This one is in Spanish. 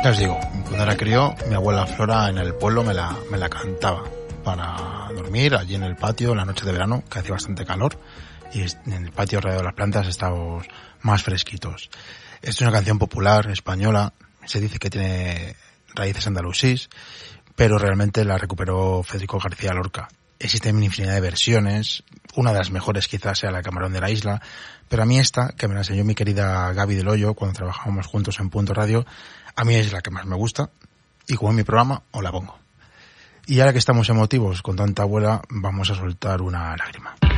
Ya os digo, cuando era crío, mi abuela Flora en el pueblo me la cantaba para dormir allí en el patio la noche de verano, que hacía bastante calor, y en el patio alrededor de las plantas estábamos más fresquitos. Esta es una canción popular, española, se dice que tiene raíces andalusís, pero realmente la recuperó Federico García Lorca. Existen infinidad de versiones, una de las mejores quizás sea la de Camarón de la Isla, pero a mí esta, que me la enseñó mi querida Gaby del Hoyo cuando trabajábamos juntos en Punto Radio, a mí es la que más me gusta, y como en mi programa, os la pongo. Y ahora que estamos emotivos con tanta abuela, vamos a soltar una lágrima.